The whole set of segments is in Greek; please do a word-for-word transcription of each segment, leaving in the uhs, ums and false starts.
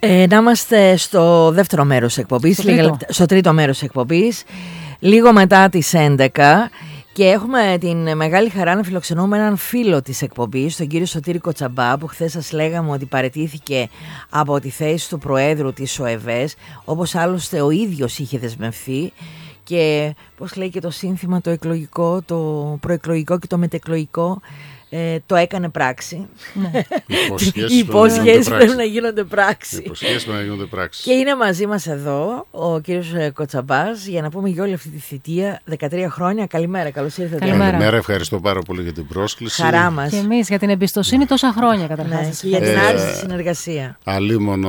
Ε, να είμαστε στο δεύτερο μέρος εκπομπής, στο τρίτο, στο τρίτο μέρος εκπομπής, λίγο μετά τις έντεκα, και έχουμε την μεγάλη χαρά να φιλοξενούμε έναν φίλο της εκπομπής, τον κύριο Σωτήρη Κοτσαμπά, που χθες σας λέγαμε ότι παραιτήθηκε από τη θέση του Προέδρου της ΟΕΒΕΣ, όπως άλλωστε ο ίδιος είχε δεσμευθεί. Και πώς λέει και το σύνθημα, το εκλογικό, το προεκλογικό και το μετεκλογικό, ε, το έκανε πράξη. Ναι. Οι υπόσχεσεις πρέπει να γίνονται πράξη. Οι υπόσχεσεις πρέπει να γίνονται πράξη. Και είναι μαζί μας εδώ ο κύριος Κοτσαμπάς για να πούμε για όλη αυτή τη θητεία, δεκατρία χρόνια. Καλημέρα, καλώς ήρθατε. Καλημέρα. Καλημέρα, ευχαριστώ πάρα πολύ για την πρόσκληση. Χαρά μας. Και εμείς για την εμπιστοσύνη τόσα χρόνια καταρχάς. Ναι, και για την άριστη συνεργασία. Αλίμονο,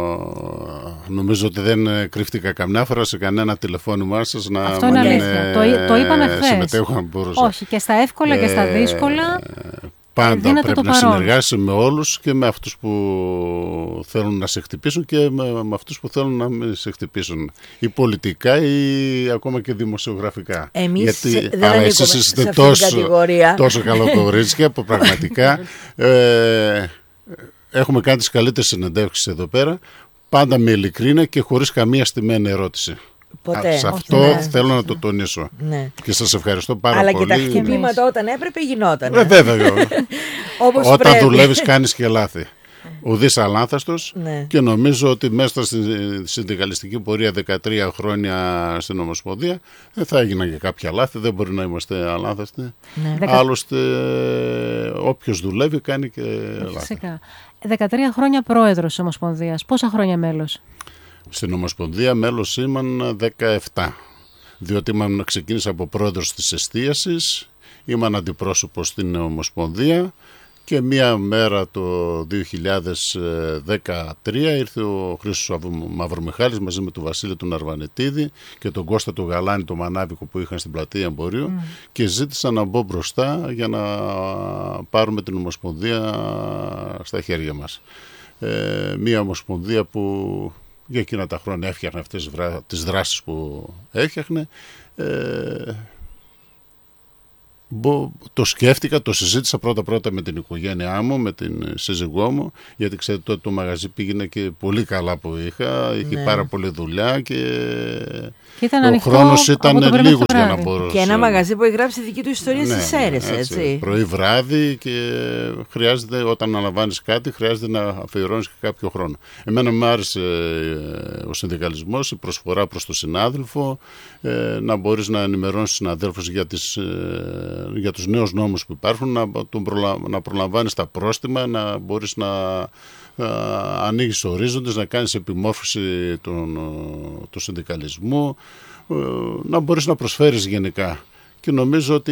νομίζω ότι δεν κρύφτηκα καμιά φορά σε κανένα τηλεφώνημά σας να Αυτό είναι αλήθεια. Το, το είπαμε χθες. Συμμετέχω αν μπορούσα. Όχι, και στα εύκολα ε, και στα δύσκολα. Πάντα πρέπει να συνεργάσαι με όλους, και με αυτούς που θέλουν να σε χτυπήσουν και με, με αυτούς που θέλουν να μην σε χτυπήσουν, ή πολιτικά ή ακόμα και δημοσιογραφικά. Εμείς Γιατί, δεν αλλά εσείς είστε τόσο, τόσο καλοκορίτσια που πραγματικά ε, έχουμε κάνει τις καλύτερες συνεντεύξεις εδώ πέρα, πάντα με ειλικρίνεια και χωρίς καμία στημένη ερώτηση. Ποτέ. Σε αυτό ναι. θέλω να το τονίσω. Ναι. Και σας ευχαριστώ πάρα Αλλά πολύ. Αλλά και τα χτυπήματα όταν έπρεπε γινόταν. Ε, βέβαια. Όταν πρέπει. δουλεύεις κάνεις και λάθη. Ουδής αλάνθαστος. Ναι. Και νομίζω ότι μέσα στη συνδικαλιστική πορεία δεκατρία χρόνια στην Ομοσπονδία δεν θα έγιναν και κάποια λάθη. Δεν μπορεί να είμαστε αλάνθαστοι. Ναι. Άλλωστε όποιος δουλεύει κάνει και λάθη. Φυσικά. δεκατρία χρόνια πρόεδρος της Ομοσπονδίας. Πόσα χρόνια μέλος? Στην Ομοσπονδία μέλος ήμουν δεκαεπτά, διότι ήμουν, ξεκίνησα από πρόεδρος της εστίασης, ήμουν αντιπρόσωπος στην Ομοσπονδία, και μία μέρα το δύο χιλιάδες δεκατρία ήρθε ο Χρήστος Μαυρομιχάλης μαζί με τον Βασίλη του Ναρβανετίδη και τον Κώστα του Γαλάνη, το Μανάβικο που είχαν στην πλατεία Εμπορίου, mm. και ζήτησαν να μπω μπροστά για να πάρουμε την Ομοσπονδία στα χέρια μας. Ε, μία Ομοσπονδία που για εκείνα τα χρόνια έφτιαχνε αυτές τις δράσεις που έφτιαχνε. Ε, το σκέφτηκα, το συζήτησα πρώτα-πρώτα με την οικογένειά μου, με την σύζυγό μου, γιατί ξέρετε ότι το μαγαζί πήγαινε και πολύ καλά που είχα, είχε ναι. πάρα πολλή δουλειά και, και ο χρόνος ήταν λίγος για να μπορούσε. Και ένα μαγαζί που έχει γράψει δική του ιστορία ναι, στις Σέρρες, έτσι. έτσι. Πρωί βράδυ, και χρειάζεται, όταν αναλαμβάνεις κάτι, χρειάζεται να αφιερώνεις και κάποιο χρόνο. Εμένα μου άρεσε ο συνδικαλισμός, η προσφορά προς τον συνάδελφο, να μπορείς να ενημερώνεις τους συναδέλφους για τις για τους νέους νόμους που υπάρχουν, να, τον προλα... να προλαμβάνεις τα πρόστιμα, να μπορείς να α, ανοίγεις ορίζοντες, να κάνεις επιμόρφωση του συνδικαλισμού, να μπορείς να προσφέρεις γενικά. Και νομίζω ότι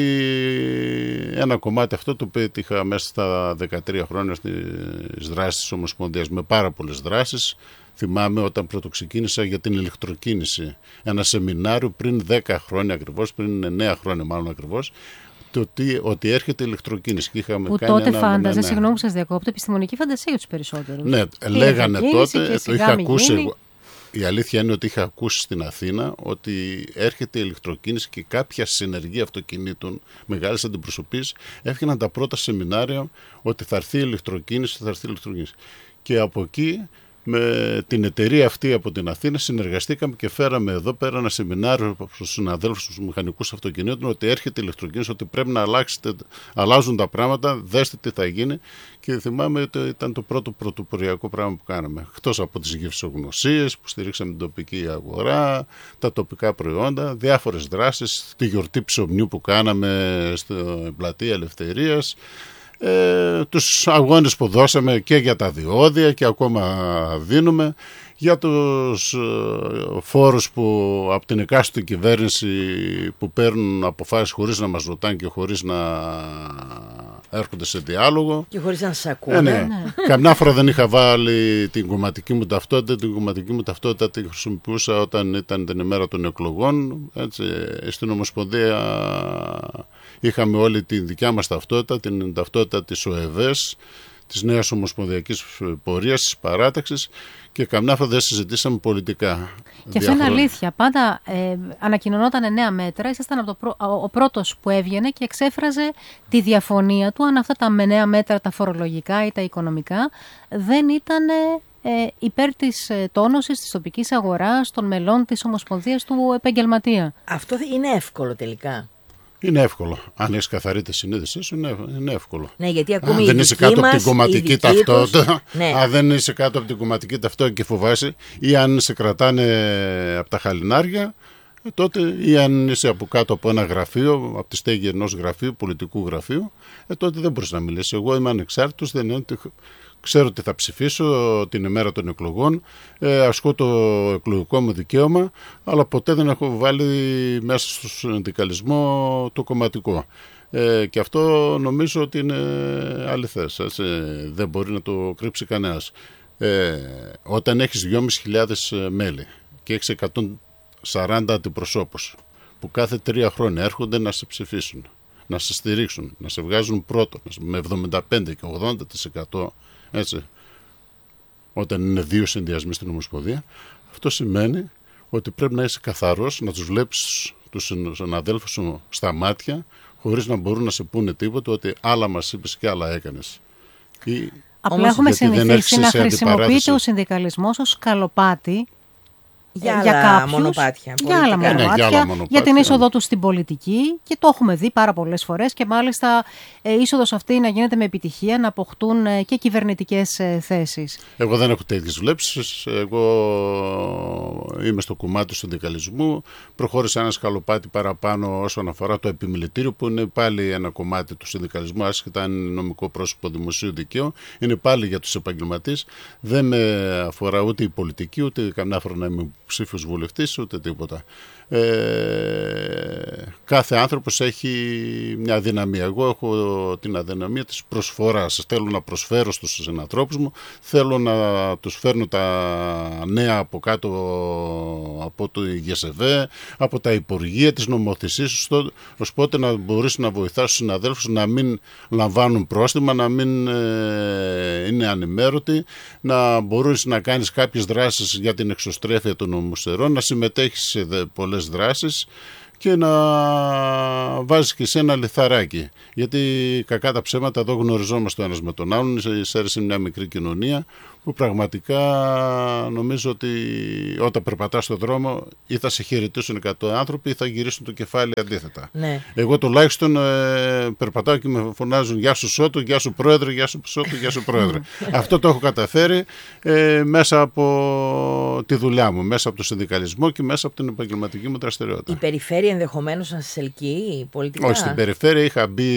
ένα κομμάτι αυτό το πέτυχα μέσα στα δεκατρία χρόνια στις δράσεις της Ομοσπονδίας, με πάρα πολλές δράσεις. Θυμάμαι όταν πρώτο ξεκίνησα για την ηλεκτροκίνηση, ένα σεμινάριο πριν δέκα χρόνια ακριβώς, πριν εννέα χρόνια μάλλον ακριβώς, το ότι, ότι έρχεται η ηλεκτροκίνηση. Και είχαμε που κάνει τότε ένα, φάνταζε, ναι, συγγνώμη που σας διακόπτω, επιστημονική φαντασία για τους περισσότερους. Ναι, λέγανε τότε, το είχα ακούσει εγώ. Η αλήθεια είναι ότι είχα ακούσει στην Αθήνα ότι έρχεται η ηλεκτροκίνηση και κάποια συνεργεία αυτοκινήτων, μεγάλες αντιπροσωπείς, έφυγαν τα πρώτα σεμινάρια ότι θα έρθει η ηλεκτροκίνηση, θα έρθει η ηλεκτροκίνηση. Και από εκεί, με την εταιρεία αυτή από την Αθήνα, συνεργαστήκαμε και φέραμε εδώ πέρα ένα σεμινάριο στους συναδέλφους, τους μηχανικούς αυτοκινήτων, ότι έρχεται η ηλεκτροκίνηση, ότι πρέπει να αλλάξετε, αλλάζουν τα πράγματα, δέστε τι θα γίνει. Και θυμάμαι ότι ήταν το πρώτο πρωτοποριακό πράγμα που κάναμε. Εκτός από τις γευσογνωσίες που στηρίξαμε την τοπική αγορά, τα τοπικά προϊόντα, διάφορες δράσεις, τη γιορτή ψωμιού που κάναμε στην πλατεία Ελευθερίας. Ε, τους αγώνες που δώσαμε και για τα διόδια και ακόμα δίνουμε, για τους ε, φόρους που από την εκάστοτε κυβέρνηση που παίρνουν αποφάσεις χωρίς να μας ρωτάνε και χωρίς να έρχονται σε διάλογο. Και χωρίς να σας ακούνε. Ε, ναι. Ναι. Καμιά φορά δεν είχα βάλει την κομματική μου ταυτότητα. Την κομματική μου ταυτότητα την χρησιμοποιούσα όταν ήταν την ημέρα των εκλογών. Έτσι, στην Ομοσπονδία είχαμε όλη τη δικιά μας ταυτότητα, την ταυτότητα της ΟΕΒΕΣ, της νέας ομοσπονδιακής πορείας, της παράταξης, και καμιά φορά δεν συζητήσαμε πολιτικά. Και αυτό είναι αλήθεια. Πάντα ε, ανακοινωνόταν νέα μέτρα, ήσασταν από το πρω... ο πρώτος που έβγαινε και εξέφραζε τη διαφωνία του αν αυτά τα νέα μέτρα, τα φορολογικά ή τα οικονομικά, δεν ήταν ε, υπέρ της ε, τόνωσης της τοπικής αγοράς των μελών της Ομοσπονδίας του επαγγελματία. Αυτό είναι εύκολο τελικά. Είναι εύκολο. Αν έχει καθαρή τη συνείδησή σου, είναι, είναι εύκολο. Ναι, γιατί ακούμε αν δεν είσαι κάτω μας, από την κομματική ταυτότητα, ναι. αν δεν είσαι κάτω από την κομματική ταυτότητα και φοβάσαι, ή αν σε κρατάνε από τα χαλινάρια, τότε, ή αν είσαι από κάτω από ένα γραφείο, από τη στέγη ενός γραφείου, πολιτικού γραφείου, ε, τότε δεν μπορείς να μιλήσεις. Εγώ είμαι ανεξάρτητος, δεν είναι ότι ξέρω ότι θα ψηφίσω την ημέρα των εκλογών, ε, ασκώ το εκλογικό μου δικαίωμα, αλλά ποτέ δεν έχω βάλει μέσα στο συνδικαλισμό το κομματικό. Ε, και αυτό νομίζω ότι είναι αληθές, έτσι, δεν μπορεί να το κρύψει κανένας. Ε, όταν έχεις δυόμισι χιλιάδες μέλη και έχεις εκατόν σαράντα αντιπροσώπους που κάθε τρία χρόνια έρχονται να σε ψηφίσουν, να σε στηρίξουν, να σε βγάζουν πρώτο με εβδομήντα πέντε και ογδόντα τοις εκατό, έτσι, όταν είναι δύο συνδυασμοί στην Ομοσπονδία, αυτό σημαίνει ότι πρέπει να είσαι καθαρός, να τους βλέπεις τους συναδέλφους σου στα μάτια, χωρίς να μπορούν να σε πούνε τίποτα, ότι άλλα μας είπες και άλλα έκανες. Ή, απλά έχουμε συνηθίσει να χρησιμοποιείται ο συνδικαλισμός ως σκαλοπάτι για, για κάποιους, μονοπάτια, για άλλα μονοπάτια, ναι, για, άλλα μονοπάτια, για την είσοδό τους στην πολιτική, και το έχουμε δει πάρα πολλές φορές, και μάλιστα η ε, είσοδος αυτή να γίνεται με επιτυχία, να αποκτούν ε, και κυβερνητικές ε, θέσεις. Εγώ δεν έχω τέτοιες βλέψεις. Εγώ είμαι στο κομμάτι του συνδικαλισμού. Προχώρησα ένα σκαλοπάτι παραπάνω όσον αφορά το επιμελητήριο, που είναι πάλι ένα κομμάτι του συνδικαλισμού, άσχετα αν είναι νομικό πρόσωπο δημοσίου δικαίου, είναι πάλι για τους επαγγελματίες. Δεν με αφορά ούτε η πολιτική, ούτε καμιά φορά να είμαι ψήφιος βουλευτής, ούτε τίποτα. Ε, κάθε άνθρωπος έχει μια αδυναμία. Εγώ έχω την αδυναμία της προσφοράς. Θέλω να προσφέρω στους συνανθρώπους μου, θέλω να τους φέρνω τα νέα από κάτω από το ΓΕΣΕΒ, από τα Υπουργεία, της νομοθεσίας, ώστε να μπορείς να βοηθάς τους συναδέλφους να μην λαμβάνουν πρόστιμα, να μην ε, είναι ανημέρωτοι, να μπορείς να κάνεις κάποιες δράσεις για την εξωστρέφεια των νομοστερών, να συμμετέχεις σε πολλές δράσεις και να βάζεις και σε ένα λιθαράκι. Γιατί κακά τα ψέματα εδώ γνωριζόμαστε ο ένας με τον άλλον, είσαι μια μικρή κοινωνία που πραγματικά νομίζω ότι όταν περπατάς στον δρόμο ή θα σε χαιρετήσουν εκατό άνθρωποι ή θα γυρίσουν το κεφάλι αντίθετα. Ναι. Εγώ τουλάχιστον ε, περπατάω και με φωνάζουν «Γεια σου Σώτο, γεια σου Πρόεδρε, γεια σου Σώτο, γεια σου Πρόεδρε». Αυτό το έχω καταφέρει ε, μέσα από τη δουλειά μου, μέσα από το συνδικαλισμό και μέσα από την επαγγελματική μου δραστηριότητα. Η περιφέρεια ενδεχομένως να σας ελκύει πολιτικά? Όχι, στην περιφέρεια είχα μπει,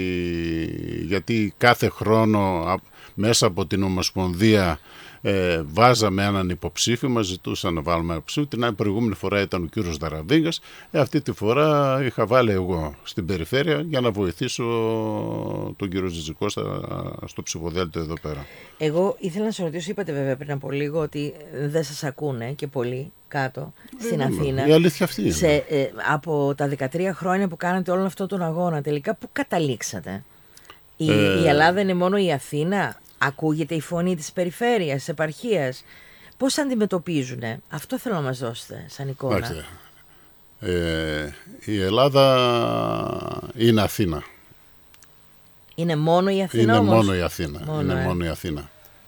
γιατί κάθε χρόνο μέσα από την Ομοσπονδία ε, βάζαμε έναν υποψήφιο, μας ζητούσαν να βάλουμε ένα υποψήφιο. Την προηγούμενη φορά ήταν ο κύριος Δαραβίγκας. Ε, αυτή τη φορά είχα βάλει εγώ στην περιφέρεια για να βοηθήσω τον κύριο Τζιτζικό στο ψηφοδέλτιο εδώ πέρα. Εγώ ήθελα να σας ρωτήσω, είπατε βέβαια πριν από λίγο ότι δεν σας ακούνε και πολύ κάτω στην ε, Αθήνα. Η αλήθεια αυτή είναι. Σε, ε, από τα δεκατρία χρόνια που κάνατε όλο αυτόν τον αγώνα, τελικά πού καταλήξατε? Η, ε... η Ελλάδα είναι μόνο η Αθήνα? Ακούγεται η φωνή της περιφέρειας, της επαρχίας? Πώς αντιμετωπίζουνε? Αυτό θέλω να μας δώσετε σαν εικόνα. Ε, η Ελλάδα είναι Αθήνα. Είναι μόνο η Αθήνα? Είναι όμως? μόνο η Αθήνα. Μόνο, είναι ε. μόνο η Αθήνα.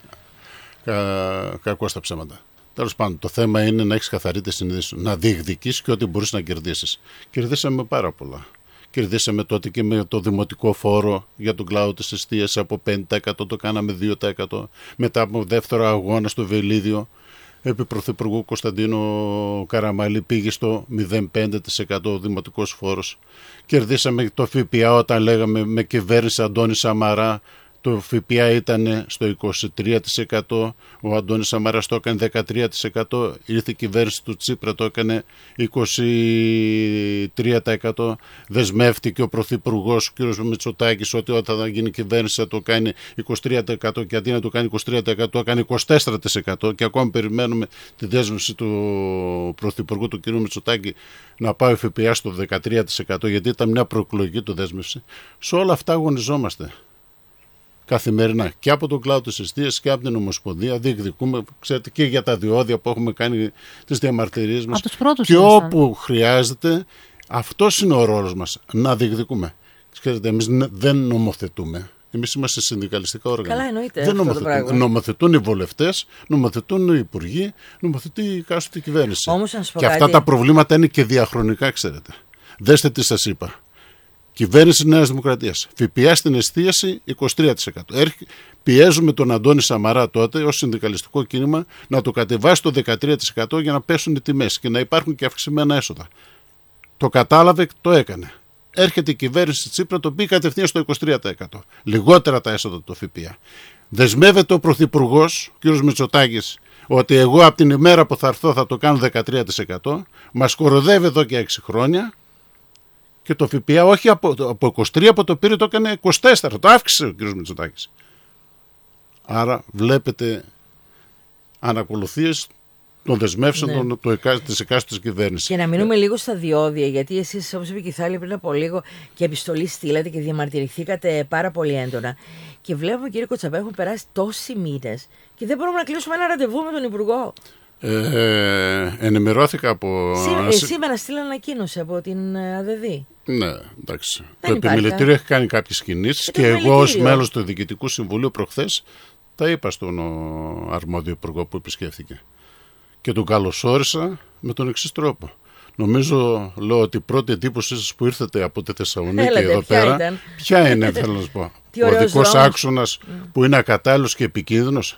Κα, κακό στα ψέματα. Τέλος πάντων, το θέμα είναι να έχεις καθαρή τη συνείδηση, να διεκδικήσεις και ό,τι μπορείς να κερδίσεις. Κερδίσαμε πάρα πολλά. Κερδίσαμε τότε και με το δημοτικό φόρο για τον κλάδο της εστίασης, από πέντε τοις εκατό το κάναμε δύο τοις εκατό. Μετά από δεύτερο αγώνα στο Βελίδιο, επί Πρωθυπουργού Κωνσταντίνου Καραμαλή πήγε στο μηδέν κόμμα πέντε τοις εκατό ο δημοτικός φόρος. Κερδίσαμε το ΦΠΑ όταν λέγαμε με κυβέρνηση Αντώνη Σαμαρά. Το ΦΠΑ ήταν στο είκοσι τρία τοις εκατό, ο Αντώνης Σαμαράς το έκανε δεκατρία τοις εκατό, ήρθε η κυβέρνηση του Τσίπρα, το έκανε είκοσι τρία τοις εκατό. Δεσμεύτηκε ο Πρωθυπουργός, ο κ. Μητσοτάκης, ότι όταν θα γίνει κυβέρνηση θα το κάνει είκοσι τρία τοις εκατό και αντί να το κάνει είκοσι τρία τοις εκατό, το έκανε είκοσι τέσσερα τοις εκατό, και ακόμα περιμένουμε τη δέσμευση του Πρωθυπουργού, του κ. Μητσοτάκη, να πάει ο ΦΠΑ στο δεκατρία τοις εκατό, γιατί ήταν μια προεκλογική του δέσμευση. Σε όλα αυτά αγωνιζόμαστε καθημερινά και από τον κλάδο της εστίασης και από την Ομοσπονδία. Διεκδικούμε, ξέρετε, και για τα διόδια που έχουμε κάνει τις διαμαρτυρίες μας. Και όπου χρειάζεται, αυτός είναι ο ρόλος μας, να διεκδικούμε. Ξέρετε, εμείς δεν νομοθετούμε. Εμείς είμαστε συνδικαλιστικά όργανα. Καλά, εννοείται. Δεν νομοθετούν. Νομοθετούν οι βουλευτές, νομοθετούν οι υπουργοί, νομοθετεί η κάστοτε κυβέρνηση. Όμως, να σου πω και κάτι. αυτά τα προβλήματα είναι και διαχρονικά, ξέρετε. Δέστε τι σας είπα. Κυβέρνηση Νέας Δημοκρατίας. ΦΠΑ στην εστίαση είκοσι τρία τοις εκατό. Πιέζουμε τον Αντώνη Σαμαρά τότε ως συνδικαλιστικό κίνημα να το κατεβάσει το δεκατρία τοις εκατό για να πέσουν οι τιμές και να υπάρχουν και αυξημένα έσοδα. Το κατάλαβε, το έκανε. Έρχεται η κυβέρνηση Τσίπρα, το πήγε κατευθείαν στο είκοσι τρία τοις εκατό. Λιγότερα τα έσοδα του ΦΠΑ. Δεσμεύεται ο Πρωθυπουργός, κ. Μητσοτάκης, ότι εγώ από την ημέρα που θα έρθω θα το κάνω δεκατρία τοις εκατό. Μας κοροδεύει εδώ και έξι χρόνια. Και το ΦΠΑ όχι από, από είκοσι τρία που το πήρε, το έκανε είκοσι τέσσερα. Το αύξησε ο κ. Μητσοτάκης. Άρα βλέπετε ανακολουθίες των δεσμεύσεων ναι. της εκάστοτε κυβέρνησης. Και να μείνουμε λίγο στα διόδια, γιατί εσείς, όπως είπε και η Θάλια πριν από λίγο, και επιστολή στείλατε και διαμαρτυρηθήκατε πάρα πολύ έντονα. Και βλέπουμε, κύριε Κοτσαμπά, έχουν περάσει τόσοι μήνες και δεν μπορούμε να κλείσουμε ένα ραντεβού με τον Υπουργό. Ε, ενημερώθηκα από... Σήμερα, σήμερα στείλαν ανακοίνωση από την ΑΔΔ. Ναι, εντάξει. Δεν το επιμελητήριο έχει κάνει κάποιες κινήσεις και εγώ ως μέλος του Διοικητικού Συμβουλίου προχθές τα είπα στον αρμόδιο υπουργό που επισκέφθηκε. Και τον καλωσόρισα με τον εξής τρόπο. Νομίζω, λέω, ότι η πρώτη εντύπωση σας που ήρθατε από τη Θεσσαλονίκη Έλατε, εδώ ποια πέρα, ήταν. Ποια είναι, θέλω να σας πω. Ο δικός άξονας mm. που είναι ακατάλληλος και επικίνδυνος.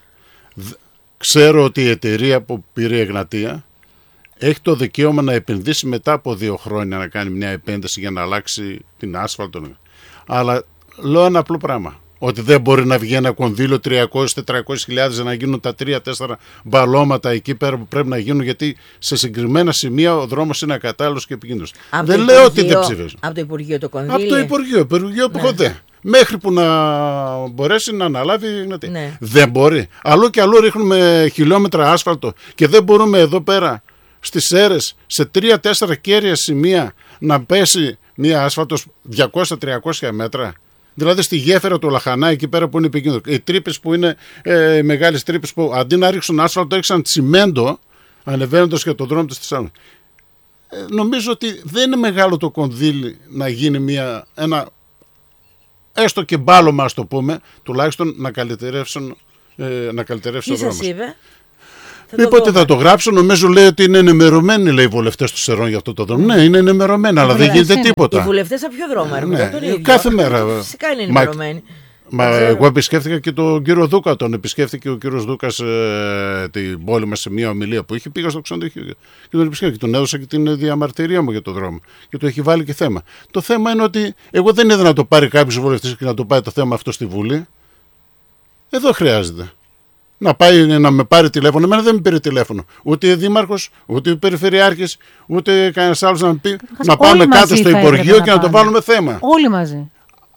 Ξέρω ότι η εταιρεία που πήρε η Εγνατία έχει το δικαίωμα να επενδύσει μετά από δύο χρόνια να κάνει μια επένδυση για να αλλάξει την άσφαλτο. Αλλά λέω ένα απλό πράγμα. Ότι δεν μπορεί να βγει ένα κονδύλιο τριακόσιες με τετρακόσιες χιλιάδες να γίνουν τα τρία τέσσερα μπαλώματα εκεί πέρα που πρέπει να γίνουν, γιατί σε συγκεκριμένα σημεία ο δρόμος είναι ακατάλληλος και επικίνδυνος. Δεν λέω ότι δεν ψηφίζω. Από το Υπουργείο το κονδύλιο. Από το Υπουργείο, Υπουργείο που έχω μέχρι που να μπορέσει να αναλάβει. Ναι. Δεν μπορεί. Αλλού και αλλού ρίχνουμε χιλιόμετρα άσφαλτο και δεν μπορούμε εδώ πέρα στις Σέρρες σε τρία τέσσερα κέρια σημεία να πέσει μία άσφαλτος διακόσια με τριακόσια μέτρα. Δηλαδή στη γέφυρα του Λαχανά, εκεί πέρα που είναι επικίνδυνο. Οι τρύπες που είναι ε, μεγάλες τρύπες που αντί να ρίξουν άσφαλτο έξαν τσιμέντο ανεβαίνοντας για τον δρόμο της Θεσσαλονίκης. Ε, νομίζω ότι δεν είναι μεγάλο το κονδύλι να γίνει μια, ένα έστω και μπάλωμα, ας το πούμε, τουλάχιστον να καλυτερεύσουν, ε, να καλυτερεύσει ο δρόμος. Είπε ότι θα το γράψω, νομίζω λέει ότι είναι ενημερωμένοι, λέει, οι βουλευτές του Σερών για αυτό το δρόμο. Ναι, είναι ενημερωμένοι, αλλά δεν γίνεται τίποτα. Οι βουλευτές από ποιο δρόμο έρχονται? Ναι, τον ίδιο. Κάθε μέρα. Φυσικά είναι ενημερωμένοι. Μα, μα εγώ επισκέφθηκα και τον κύριο Δούκα, τον επισκέφθηκε ο κύριος Δούκας ε, την πόλη μας σε μια ομιλία που είχε, πήγα στο ξενοδοχείο και τον επισκέφθηκα και τον έδωσα και την διαμαρτυρία μου για τον δρόμο και του έχει βάλει και θέμα. Το θέμα είναι ότι εγώ δεν είδα να το πάρει κάποιος βουλευτής και να το πάει το θέμα αυτό στη Βουλή. Εδώ χρειάζεται. Να πάει να με πάρει τηλέφωνο. Εμένα δεν με πήρε τηλέφωνο. Ούτε ο δήμαρχος, ούτε ο περιφερειάρχης, ούτε κανένας άλλος να, πει, να πάμε κάτω στο Υπουργείο και να, να το βάλουμε θέμα. Όλοι μαζί.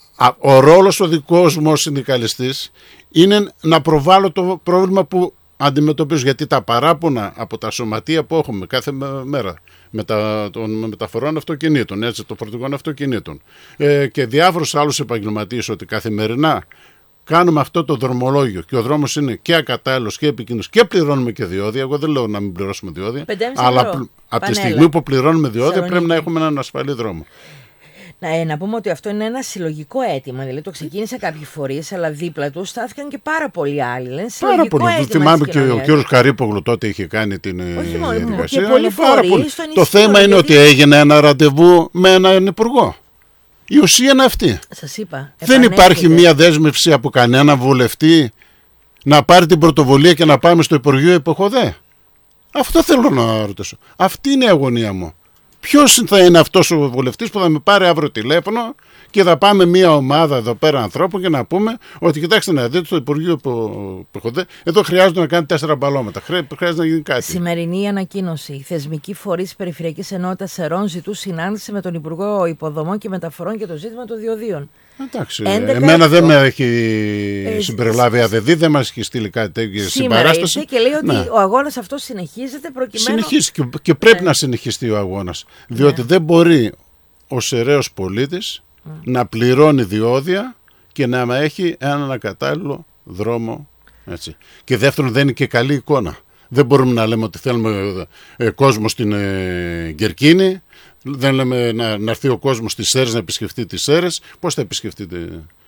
Ο ρόλος ο δικός μου ως συνδικαλιστής είναι να προβάλλω το πρόβλημα που αντιμετωπίζω. Γιατί τα παράπονα από τα σωματεία που έχουμε κάθε μέρα μετα, των μεταφορών αυτοκινήτων, έτσι, των φορτηγών αυτοκινήτων ε, και διάφορους άλλους επαγγελματίες ότι καθημερινά κάνουμε αυτό το δρομολόγιο και ο δρόμος είναι και ακατάλληλος και επικίνδυνος και πληρώνουμε και διόδια. Εγώ δεν λέω να μην πληρώσουμε διόδια, αλλά από τη στιγμή που πληρώνουμε διόδια πρέπει να έχουμε έναν ασφαλή δρόμο. Να, ε, να πούμε ότι αυτό είναι ένα συλλογικό αίτημα. Δηλαδή το ξεκίνησαν κάποιοι φορείς, αλλά δίπλα του στάθηκαν και πάρα πολλοί άλλοι. Λένε, πάρα πολύ. Θυμάμαι και ο κύριος Καρύπογλου τότε είχε κάνει την διαδικασία. Και πολλοί φορείς. Το θέμα είναι ότι έγινε ένα ραντεβού με έναν υπουργό. Η ουσία είναι αυτή. Σας είπα, δεν υπάρχει μία δέσμευση από κανένα βουλευτή να πάρει την πρωτοβουλία και να πάμε στο Υπουργείο Υποχωδέ. Αυτό θέλω να ρωτήσω. Αυτή είναι η αγωνία μου. Ποιος θα είναι αυτός ο βουλευτής που θα με πάρει αύριο τηλέφωνο και θα πάμε μια ομάδα εδώ πέρα ανθρώπων και να πούμε ότι κοιτάξτε να δείτε στο Υπουργείο Υποχωδέ, εδώ χρειάζεται να κάνει τέσσερα μπαλώματα. Χρειάζεται να γίνει κάτι. Σημερινή ανακοίνωση. Οι θεσμικοί φορείς Περιφερειακής Ενότητας Σερών ζητούν συνάντηση με τον Υπουργό Υποδομών και Μεταφορών για το ζήτημα των διοδίων. Εντάξει. έντεκα... Εμένα δεν με έχει ε, συμπεριλάβει ΑΔΔ, δεν μας έχει στείλει κάτι τέτοιο συμπαράσταση. Και λέει ότι ναι. ο αγώνας αυτός συνεχίζεται προκειμένου. Συνεχίζει και, και πρέπει ναι. να συνεχιστεί ο αγώνας. Διότι ναι. δεν μπορεί ο Σεραίος πολίτης mm. να πληρώνει διόδια και να έχει έναν ακατάλληλο δρόμο. Έτσι. Και δεύτερον, δεν είναι και καλή εικόνα. Δεν μπορούμε να λέμε ότι θέλουμε ε, κόσμο στην ε, Κερκίνη. Δεν λέμε να, να έρθει ο κόσμος στις Σέρρες να επισκεφτεί τις Σέρρες. Πώς θα επισκεφτείτε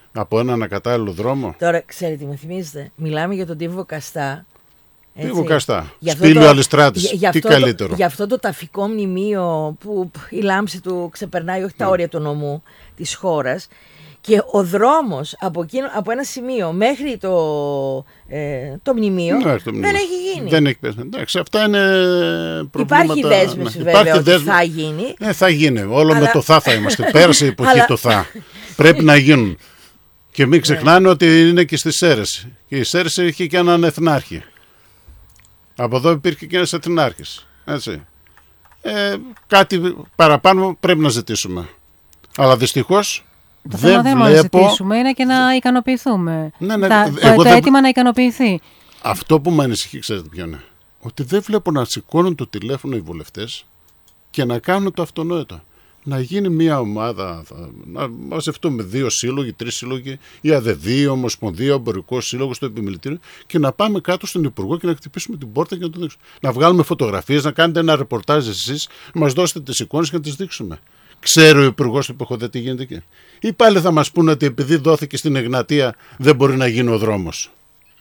από έναν ακατάλληλο δρόμο. Τώρα, ξέρετε τι με θυμίζετε. Μιλάμε για τον Τύβο Καστά. Τύβο Καστά. Σπήλιο Αλιστράτης. Τι αυτό καλύτερο. Το, για αυτό το ταφικό μνημείο που η λάμψη του ξεπερνάει όχι τα όρια του νομού της χώρας. Και ο δρόμος από, από ένα σημείο μέχρι το, ε, το μνημείο ναι, το δεν έχει γίνει. Δεν έχει πέσει. Εντάξει, αυτά είναι προβλήματα. Υπάρχει δέσμευση ναι. βέβαια ότι δέσμευση. θα γίνει. Ε, θα γίνει. Όλο αλλά... με το θα θα είμαστε. Πέρασε η εποχή αλλά... το θα. Πρέπει να γίνουν. Και μην ξεχνάνε ναι. ότι είναι και στη Σέρεση. Και η Σέρεση είχε και έναν εθνάρχη. Από εδώ υπήρχε και ένας εθνάρχης. Έτσι. Ε, κάτι παραπάνω πρέπει να ζητήσουμε. Αλλά δυστυχώς το θέμα δεν μόνο να ζητήσουμε, είναι και να ικανοποιηθούμε. Ναι, ναι, Τα, το, το δεν... αίτημα να ικανοποιηθεί. Αυτό που με ανησυχεί, ξέρετε ποιο είναι. Ότι δεν βλέπω να σηκώνουν το τηλέφωνο οι βουλευτές και να κάνουν το αυτονόητο. Να γίνει μια ομάδα, να μαζευτούμε δύο σύλλογοι, τρεις σύλλογοι, η ΑΔΕΔΗ, Ομοσπονδία, Εμπορικό Σύλλογο, στο Επιμελητήριο και να πάμε κάτω στον Υπουργό και να χτυπήσουμε την πόρτα και να το δείξουμε. Να βγάλουμε φωτογραφίες, να κάνετε ένα ρεπορτάζ εσείς, να μας δώσετε τις εικόνες και να τις δείξουμε. Ξέρει ο Υπουργός Υποχωδέ τι γίνεται εκεί. Ή πάλι θα μας πούνε ότι επειδή δόθηκε στην Εγνατία δεν μπορεί να γίνει ο δρόμος.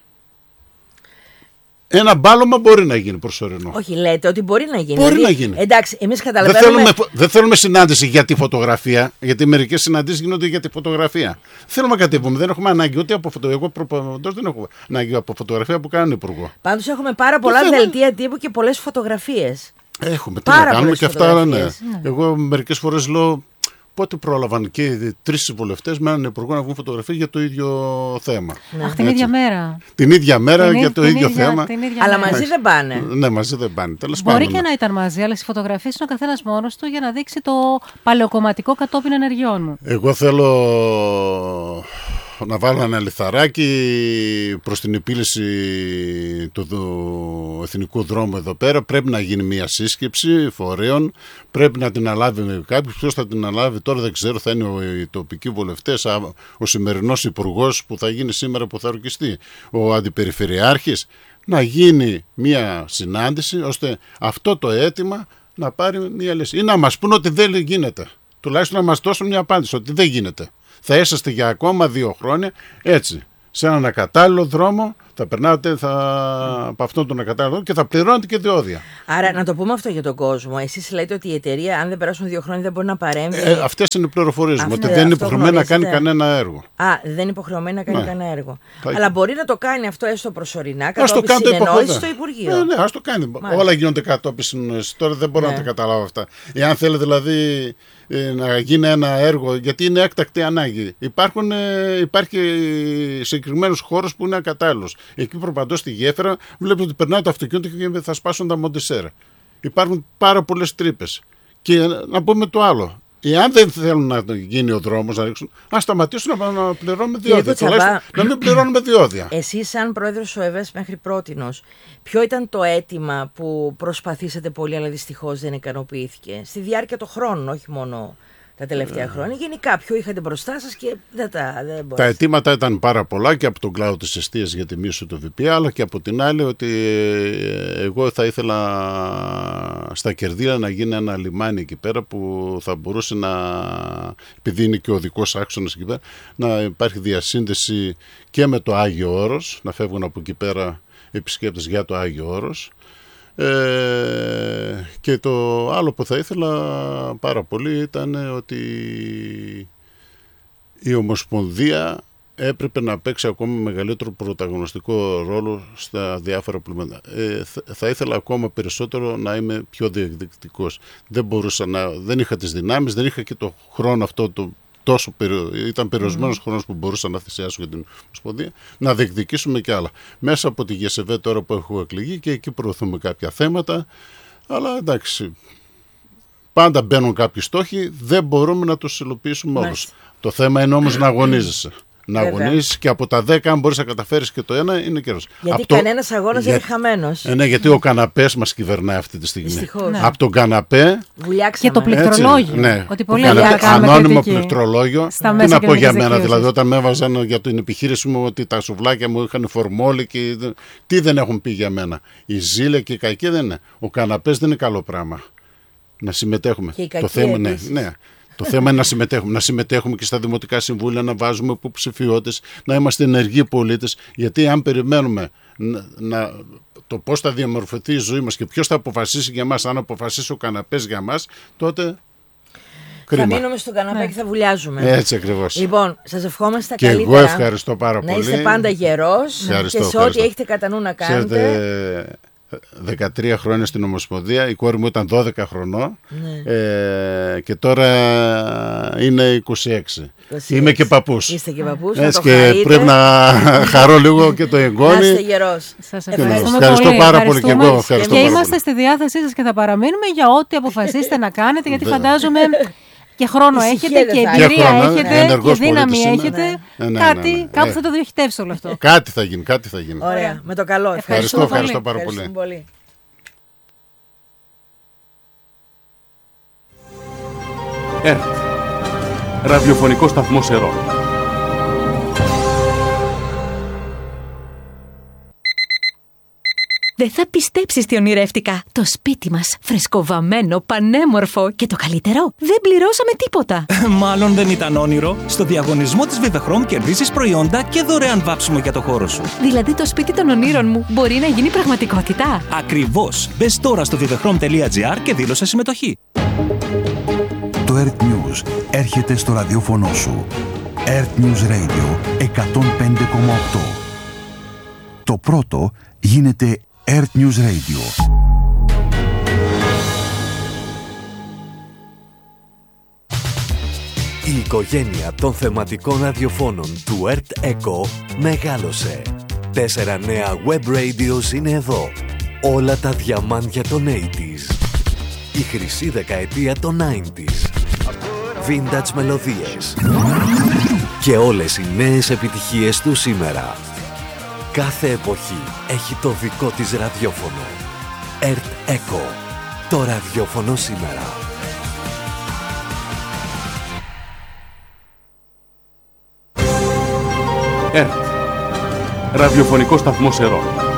Ένα μπάλωμα μπορεί να γίνει προσωρινό. Όχι, λέτε ότι μπορεί να γίνει. Μπορεί δηλαδή, να γίνει. Εντάξει, εμείς καταλαβαίνουμε. Δεν θέλουμε, δεν θέλουμε συνάντηση για τη φωτογραφία, γιατί μερικές συναντήσεις γίνονται για τη φωτογραφία. Θέλουμε να κατεβούμε. Δεν έχουμε ανάγκη ούτε από φωτογραφία. Εγώ προπαντός δεν έχω ανάγκη από φωτογραφία που κάνει ο Υπουργό. Πάντως έχουμε πάρα πολλά θέλω... δελτία τύπου και πολλές φωτογραφίες. Έχουμε. Τι να κάνουμε και αυτά. Ναι. Ναι. Εγώ μερικές φορές λέω. Πότε πρόλαβαν και οι τρεις βουλευτές με έναν υπουργό να βγουν φωτογραφίες για το ίδιο θέμα. Ναι. Αχ, την ίδια μέρα. Την ίδια μέρα την για το ίδιο ίδια, θέμα. Αλλά μαζί δεν πάνε. Ναι, μαζί δεν πάνε. Τέλος Μπορεί πάντων, και να ήταν μαζί, αλλά στις φωτογραφίες είναι ο καθένας μόνος του για να δείξει το παλαιοκομματικό κατόπιν ενεργειών μου. Εγώ θέλω να βάλω ένα λιθαράκι προς την επίλυση του εθνικού δρόμου εδώ πέρα. Πρέπει να γίνει μια σύσκεψη φορέων, πρέπει να την αναλάβει κάποιος. Ποιος θα την αναλάβει τώρα δεν ξέρω, θα είναι οι τοπικοί βουλευτές, ο σημερινός υπουργός που θα γίνει σήμερα που θα ορκιστεί, ο αντιπεριφερειάρχης. Να γίνει μια συνάντηση ώστε αυτό το αίτημα να πάρει μια λύση. Ή να μας πούν ότι δεν γίνεται. Τουλάχιστον να μας δώσουν μια απάντηση ότι δεν γίνεται. Θα είσαστε για ακόμα δύο χρόνια έτσι, σε έναν ακατάλληλο δρόμο, θα περνάτε θα, mm. από αυτόν τον ακατάλληλο δρόμο και θα πληρώνετε και διόδια. Άρα να το πούμε αυτό για τον κόσμο. Εσείς λέτε ότι η εταιρεία, αν δεν περάσουν δύο χρόνια, δεν μπορεί να παρέμβει. Ε, αυτές είναι οι πληροφορίες μου, ότι δεν είναι υποχρεωμένη να κάνει κανένα έργο. Α, δεν είναι υποχρεωμένη να κάνει ναι. κανένα έργο. Θα... Αλλά μπορεί να το κάνει αυτό έστω προσωρινά, κατόπιν συνεννόηση στο Υπουργείο. Ναι, ναι, ας το κάνει. Μάλιστα. Όλα γίνονται κατόπιν συνεννόηση. Τώρα δεν μπορώ ναι. να τα καταλάβω αυτά. Εάν θέλετε δηλαδή να γίνει ένα έργο, γιατί είναι έκτακτη ανάγκη. Υπάρχουν, υπάρχει συγκεκριμένος χώρος που είναι ακατάλληλος. Εκεί προπαντός στη γέφυρα βλέπετε ότι περνάει το αυτοκίνητο και θα σπάσουν τα μοντισέρα. Υπάρχουν πάρα πολλές τρύπες. Και να πούμε το άλλο. Εάν δεν θέλουν να γίνει ο δρόμος να ρίξουν, ας σταματήσουν να πληρώνουμε διόδια. Τουλάχιστον να μην πληρώνουμε διόδια. Εσείς, σαν πρόεδρος του ΕΒΕΣ μέχρι πρότινος, ποιο ήταν το αίτημα που προσπαθήσατε πολύ, αλλά δυστυχώς δεν ικανοποιήθηκε στη διάρκεια των χρόνων, όχι μόνο τα τελευταία yeah. χρόνια. Γενικά, ποιο είχατε μπροστά σας και δεν τα δεν Τα αιτήματα ήταν πάρα πολλά και από τον κλάδο της εστίας για τη μείωση του ΒΠΑ, αλλά και από την άλλη ότι εγώ θα ήθελα στα Κερδίλα να γίνει ένα λιμάνι εκεί πέρα που θα μπορούσε να, επειδή είναι και ο οδικός άξονας εκεί πέρα, να υπάρχει διασύνδεση και με το Άγιο Όρος, να φεύγουν από εκεί πέρα επισκέπτες για το Άγιο Όρος. Ε, και το άλλο που θα ήθελα πάρα πολύ ήταν ότι η Ομοσπονδία έπρεπε να παίξει ακόμα μεγαλύτερο πρωταγωνιστικό ρόλο στα διάφορα πλημμένα. Ε, θα ήθελα ακόμα περισσότερο να είμαι πιο διεκδικητικός. Δεν μπορούσα να, δεν είχα τις δυνάμεις, δεν είχα και το χρόνο αυτό το τόσο περιο... ήταν περιορισμένος mm. χρόνος που μπορούσα να θυσιάσω για την Ομοσπονδία, να διεκδικήσουμε κι άλλα. Μέσα από τη ΓΕΣΕΒΕ τώρα που έχω εκλεγεί και εκεί προωθούμε κάποια θέματα, αλλά εντάξει, πάντα μπαίνουν κάποιοι στόχοι, δεν μπορούμε να τους υλοποιήσουμε όλους. Το θέμα είναι όμως να αγωνίζεσαι. Να αγωνίσεις και από τα δέκα, αν μπορείς να καταφέρεις και το ένα, είναι καιρός. Γιατί από κανένας το... αγώνας για... δεν είναι χαμένος. Ε, ναι, γιατί ο καναπές μας κυβερνάει αυτή τη στιγμή. Ναι. Από τον καναπέ. Και το πληκτρολόγιο. Ναι. Ότι πολύ ανώνυμο πληκτρολόγιο. Τι να πω για μένα, δηλαδή, όταν με έβαζαν για την επιχείρηση μου ότι τα σουβλάκια μου είχαν φορμόλι και τι δεν έχουν πει για μένα. Η ζήλια και η κακή δεν είναι. Ο καναπές δεν είναι καλό πράγμα. Να συμμετέχουμε. Και η το θέμα, ναι, ναι. Το θέμα είναι να συμμετέχουμε, να συμμετέχουμε και στα δημοτικά συμβούλια, να βάζουμε υποψηφιότητες, να είμαστε ενεργοί πολίτες. Γιατί αν περιμένουμε να, να, το πώς θα διαμορφωθεί η ζωή μας και ποιος θα αποφασίσει για μας, αν αποφασίσει ο καναπές για μας, τότε. Κρίμα. Θα μείνουμε στον καναπέ ναι. και θα βουλιάζουμε. Έτσι ακριβώς. Λοιπόν, σας ευχόμαστε και καλύτερα. Και εγώ ευχαριστώ πάρα πολύ. Να είστε πάντα γερός και σε ό,τι έχετε κατά νου να κάνετε. Ξέρετε, δεκατρία χρόνια στην Ομοσπονδία, η κόρη μου ήταν δώδεκα χρονών ναι. ε, και τώρα είναι είκοσι έξι. είκοσι έξι. Είμαι και παππούς. Είστε και παππούς. Έτσι και πρέπει να χαρώ λίγο και το εγγόνι. Να είστε γερός. Σας ευχαριστούμε ευχαριστώ πολύ. πάρα πολύ και εγώ. Και, και είμαστε στη διάθεσή σας και θα παραμείνουμε για ό,τι αποφασίσετε να κάνετε, γιατί φαντάζομαι και χρόνο έχετε και εμπειρία έχετε και δύναμη έχετε. Ναι, ναι, κάτι, ναι, ναι. κάπου θα το διοχετεύσει όλο αυτό. Κάτι θα γίνει, κάτι θα γίνει. Ωραία, με το καλό. Ευχαριστώ, ευχαριστώ πάρα πολύ. πολύ. ΕΡΤ, ραδιοφωνικό σταθμό Σερών. Δεν θα πιστέψεις τι ονειρεύτηκα. Το σπίτι μας, φρεσκοβαμμένο, πανέμορφο και το καλύτερο, δεν πληρώσαμε τίποτα. Μάλλον δεν ήταν όνειρο. Στο διαγωνισμό της Vivechrome κερδίζεις προϊόντα και δωρεάν βάψιμο για το χώρο σου. Δηλαδή το σπίτι των ονείρων μου μπορεί να γίνει πραγματικότητα. Ακριβώς. Μπες τώρα στο vivechrome τελεία gr και δήλωσε συμμετοχή. Το ΕΡΤ News έρχεται στο ραδιόφωνο σου. ΕΡΤ News Radio εκατόν πέντε κόμμα οκτώ. Το πρώτο γίνεται ΕΡΤ News Radio. Η οικογένεια των θεματικών ραδιοφώνων του ΕΡΤ Echo μεγάλωσε. Τέσσερα νέα web radios είναι εδώ. Όλα τα διαμάντια των ογδόντα. Η χρυσή δεκαετία των ενενήντα. Vintage μελωδίες. Και όλες οι νέες επιτυχίες του σήμερα. Κάθε εποχή έχει το δικό της ραδιόφωνο. ΕΡΤ Echo. Το ραδιόφωνο σήμερα. ΕΡΤ, ραδιοφωνικό σταθμό Σερών.